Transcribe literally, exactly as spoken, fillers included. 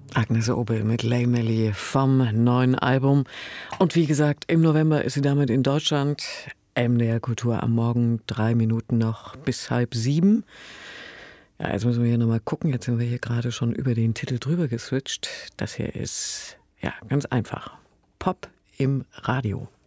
Agnes Obel mit Lay Melly vom neuen Album. Und wie gesagt, im November ist sie damit in Deutschland. M D R Kultur am Morgen, drei Minuten noch bis halb sieben. Ja, jetzt müssen wir hier nochmal gucken. Jetzt sind wir hier gerade schon über den Titel drüber geswitcht. Das hier ist, ja, ganz einfach. Pop im Radio.